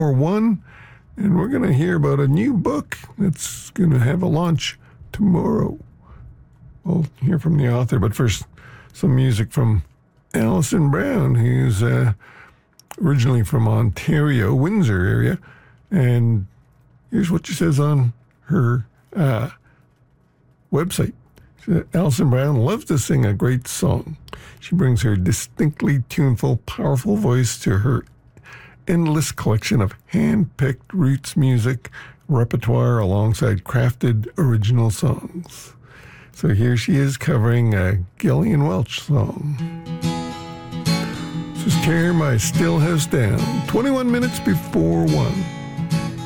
1, and we're going to hear about a new book that's going to have a launch tomorrow. We'll hear from the author, but first, some music from Alison Brown, who's originally from Ontario, Windsor area, and here's what she says on her website. Alison Brown loves to sing a great song. She brings her distinctly tuneful, powerful voice to her endless collection of hand-picked roots music repertoire alongside crafted original songs. So here she is covering a Gillian Welch song. This is Tear My Stillhouse Down, 21 minutes before 1.